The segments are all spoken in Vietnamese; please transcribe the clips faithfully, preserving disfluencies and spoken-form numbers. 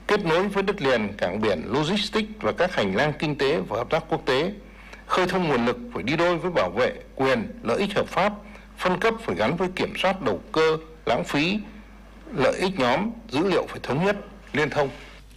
kết nối với đất liền, cảng biển, logistics và các hành lang kinh tế và hợp tác quốc tế. Khơi thông nguồn lực phải đi đôi với bảo vệ quyền, lợi ích hợp pháp, phân cấp phải gắn với kiểm soát đầu cơ, lãng phí, lợi ích nhóm, dữ liệu phải thống nhất, liên thông.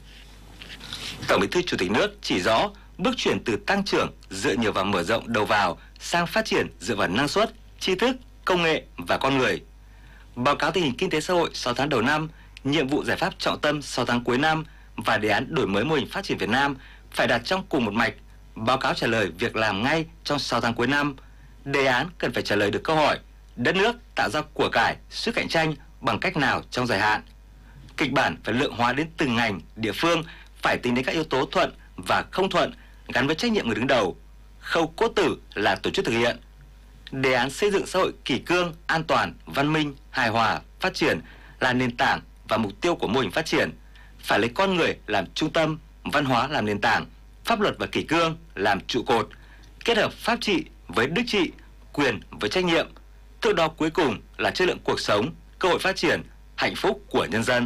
Tổng Bí thư Chủ tịch nước chỉ rõ bước chuyển từ tăng trưởng dựa nhiều vào mở rộng đầu vào sang phát triển dựa vào năng suất, tri thức, công nghệ và con người. Báo cáo tình hình kinh tế xã hội sáu tháng đầu năm, nhiệm vụ giải pháp trọng tâm sáu tháng cuối năm và đề án đổi mới mô hình phát triển Việt Nam phải đặt trong cùng một mạch. Báo cáo trả lời việc làm ngay trong sáu tháng cuối năm. Đề án cần phải trả lời được câu hỏi đất nước tạo ra của cải, sức cạnh tranh bằng cách nào trong dài hạn. Kịch bản phải lượng hóa đến từng ngành, địa phương, phải tính đến các yếu tố thuận và không thuận gắn với trách nhiệm người đứng đầu. Khâu cốt tử là tổ chức thực hiện. Đề án xây dựng xã hội kỷ cương, an toàn, văn minh, hài hòa, phát triển là nền tảng và mục tiêu của mô hình phát triển. Phải lấy con người làm trung tâm, văn hóa làm nền tảng, pháp luật và kỷ cương làm trụ cột, kết hợp pháp trị với đức trị, quyền với trách nhiệm. Thước đo cuối cùng là chất lượng cuộc sống, cơ hội phát triển, hạnh phúc của nhân dân.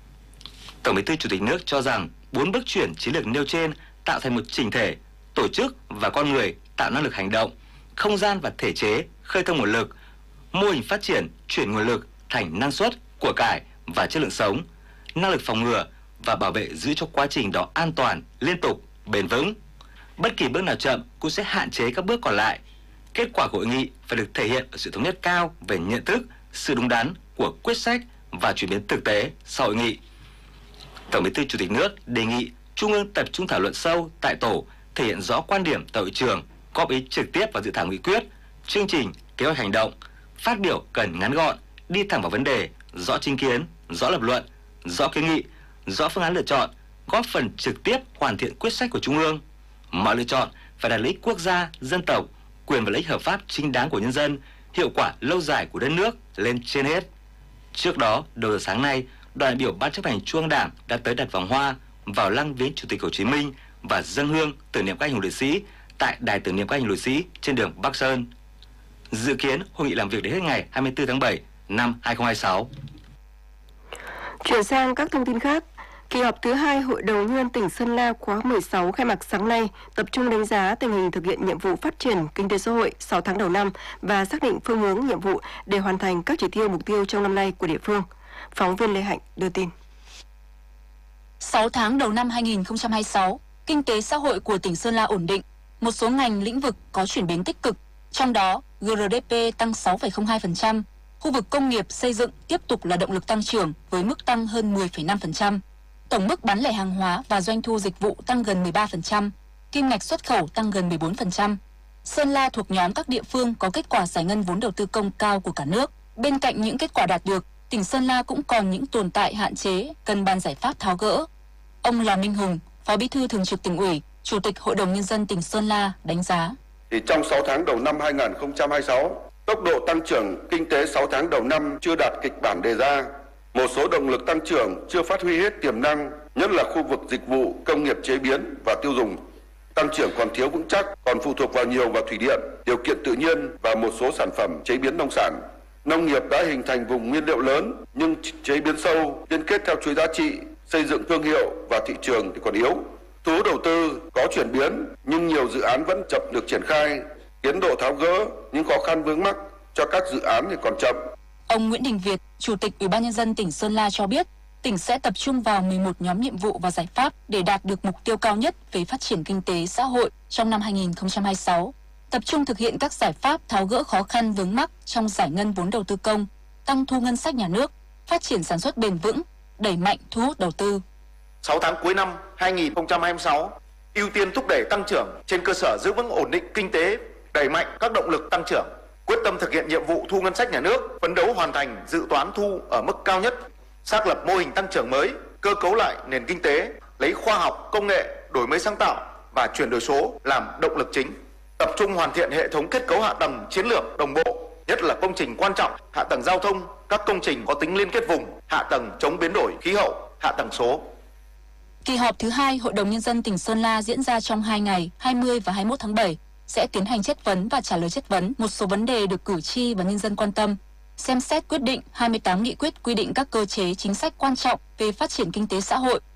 Tổng Bí thư Chủ tịch nước cho rằng bốn bước chuyển chiến lược nêu trên tạo thành một chỉnh thể, tổ chức và con người tạo năng lực hành động, không gian và thể chế khơi thông nguồn lực, mô hình phát triển chuyển nguồn lực thành năng suất, của cải và chất lượng sống, năng lực phòng ngừa và bảo vệ giữ cho quá trình đó an toàn, liên tục, bền vững. Bất kỳ bước nào chậm cũng sẽ hạn chế các bước còn lại. Kết quả của hội nghị phải được thể hiện ở sự thống nhất cao về nhận thức, sự đúng đắn của quyết sách và chuyển biến thực tế sau hội nghị. Tổng Bí thư Chủ tịch nước đề nghị Trung ương tập trung thảo luận sâu tại tổ, thể hiện rõ quan điểm tại hội trường, góp ý trực tiếp vào dự thảo nghị quyết, chương trình, kế hoạch hành động. Phát biểu cần ngắn gọn, đi thẳng vào vấn đề, rõ chính kiến, rõ lập luận, rõ kiến nghị, rõ phương án lựa chọn, góp phần trực tiếp hoàn thiện quyết sách của Trung ương. Mọi lựa chọn phải đặt lợi ích quốc gia, dân tộc, quyền và lợi ích hợp pháp chính đáng của nhân dân, hiệu quả lâu dài của đất nước lên trên hết. Trước đó, đầu giờ sáng nay, đoàn đại biểu Ban chấp hành Trung ương Đảng đã tới đặt vòng hoa vào lăng viếng Chủ tịch Hồ Chí Minh và dâng hương tưởng niệm các anh hùng liệt sĩ tại đài tưởng niệm các anh hùng liệt sĩ trên đường Bắc Sơn. Dự kiến hội nghị làm việc đến hết ngày hai mươi tư tháng bảy năm hai nghìn không trăm hai mươi sáu. Chuyển sang các thông tin khác, kỳ họp thứ hai Hội đồng Nhân dân tỉnh Sơn La khóa mười sáu khai mạc sáng nay, tập trung đánh giá tình hình thực hiện nhiệm vụ phát triển kinh tế xã hội sáu tháng đầu năm và xác định phương hướng nhiệm vụ để hoàn thành các chỉ tiêu mục tiêu trong năm nay của địa phương. Phóng viên Lê Hạnh đưa tin. sáu tháng đầu năm hai nghìn không trăm hai mươi sáu, kinh tế xã hội của tỉnh Sơn La ổn định, một số ngành lĩnh vực có chuyển biến tích cực, trong đó giê đê pê tăng sáu phẩy không hai phần trăm, khu vực công nghiệp xây dựng tiếp tục là động lực tăng trưởng với mức tăng hơn mười phẩy năm phần trăm. Tổng mức bán lẻ hàng hóa và doanh thu dịch vụ tăng gần mười ba phần trăm, kim ngạch xuất khẩu tăng gần mười bốn phần trăm. Sơn La thuộc nhóm các địa phương có kết quả giải ngân vốn đầu tư công cao của cả nước. Bên cạnh những kết quả đạt được, tỉnh Sơn La cũng còn những tồn tại hạn chế cần bàn giải pháp tháo gỡ. Ông Lò Minh Hùng, Phó Bí thư Thường trực Tỉnh ủy, Chủ tịch Hội đồng Nhân dân tỉnh Sơn La đánh giá. Thì trong sáu tháng đầu năm hai nghìn không trăm hai mươi sáu, tốc độ tăng trưởng kinh tế sáu tháng đầu năm chưa đạt kịch bản đề ra. Một số động lực tăng trưởng chưa phát huy hết tiềm năng, nhất là khu vực dịch vụ, công nghiệp chế biến và tiêu dùng. Tăng trưởng còn thiếu vững chắc, còn phụ thuộc vào nhiều vào thủy điện, điều kiện tự nhiên và một số sản phẩm chế biến nông sản. Nông nghiệp đã hình thành vùng nguyên liệu lớn, nhưng chế biến sâu, liên kết theo chuỗi giá trị, xây dựng thương hiệu và thị trường thì còn yếu. Thu hút đầu tư có chuyển biến, nhưng nhiều dự án vẫn chậm được triển khai. Tiến độ tháo gỡ những khó khăn vướng mắc cho các dự án thì còn chậm. Ông Nguyễn Đình Việt, Chủ tịch Ủy ban Nhân dân tỉnh Sơn La cho biết, tỉnh sẽ tập trung vào mười một nhóm nhiệm vụ và giải pháp để đạt được mục tiêu cao nhất về phát triển kinh tế xã hội trong năm hai nghìn không trăm hai mươi sáu. Tập trung thực hiện các giải pháp tháo gỡ khó khăn vướng mắc trong giải ngân vốn đầu tư công, tăng thu ngân sách nhà nước, phát triển sản xuất bền vững, đẩy mạnh thu hút đầu tư. sáu tháng cuối năm hai nghìn không trăm hai mươi sáu, ưu tiên thúc đẩy tăng trưởng trên cơ sở giữ vững ổn định kinh tế, đẩy mạnh các động lực tăng trưởng, quyết tâm thực hiện nhiệm vụ thu ngân sách nhà nước, phấn đấu hoàn thành dự toán thu ở mức cao nhất, xác lập mô hình tăng trưởng mới, cơ cấu lại nền kinh tế, lấy khoa học, công nghệ, đổi mới sáng tạo và chuyển đổi số làm động lực chính. Tập trung hoàn thiện hệ thống kết cấu hạ tầng chiến lược đồng bộ, nhất là công trình quan trọng, hạ tầng giao thông, các công trình có tính liên kết vùng, hạ tầng chống biến đổi khí hậu, hạ tầng số. Kỳ họp thứ hai Hội đồng Nhân dân tỉnh Sơn La diễn ra trong hai ngày hai mươi và hai mươi mốt tháng bảy sẽ tiến hành chất vấn và trả lời chất vấn một số vấn đề được cử tri và nhân dân quan tâm, xem xét quyết định hai mươi tám nghị quyết quy định các cơ chế chính sách quan trọng về phát triển kinh tế xã hội